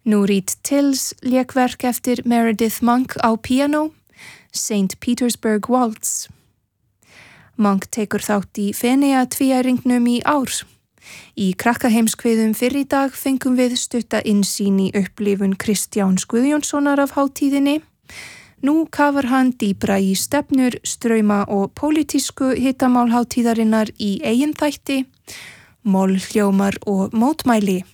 Nurit Tills lék verk eftir Meredith Monk á píanó, St. Petersburg Waltz. Monk tekur þátt í Feneyja-tvíæringnum í ár. Í krakkaheimskviðum fyrr í dag fengum við stutta innsýn í upplifun Kristjáns Guðjónssonar af hátíðinni. Nú kafar hann dýpra í stefnur, strauma og pólitísku hitamál hátíðarinnar í eigin þætti, mollhljómar og mótmæli.